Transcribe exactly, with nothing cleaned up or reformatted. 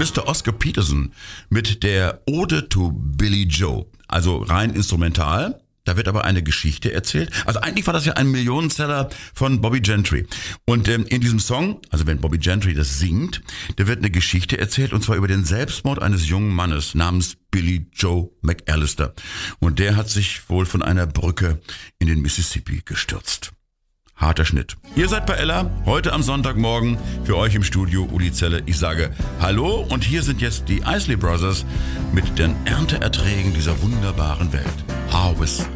Mister Oscar Peterson mit der Ode to Billy Joe. Also rein instrumental. Da wird aber eine Geschichte erzählt. Also eigentlich war das ja ein Millionenseller von Bobby Gentry. Und ähm, in diesem Song, also wenn Bobby Gentry das singt, da wird eine Geschichte erzählt, und zwar über den Selbstmord eines jungen Mannes namens Billy Joe McAllister. Und der hat sich wohl von einer Brücke in den Mississippi gestürzt. Harter Schnitt. Ihr seid bei Ella, heute am Sonntagmorgen, für euch im Studio Uli Zelle. Ich sage Hallo, und hier sind jetzt die Isley Brothers mit den Ernteerträgen dieser wunderbaren Welt. Harvest